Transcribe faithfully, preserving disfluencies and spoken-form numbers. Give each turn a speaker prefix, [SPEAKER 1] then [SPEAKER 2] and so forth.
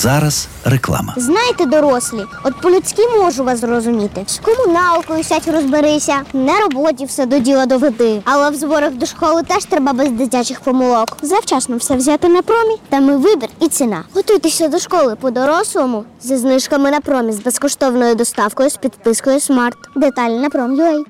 [SPEAKER 1] зараз реклама.
[SPEAKER 2] Знаєте, дорослі, от по-людськи можу вас зрозуміти. З комуналкою сядь розберися, на роботі все до діла доведи. Але в зборах до школи теж треба без дитячих помилок. Завчасно все взяти на промі, там і вибір, і ціна. Готуйтеся до школи по-дорослому зі знижками на промі, з безкоштовною доставкою, з підпискою Смарт. Деталі на пром.ua.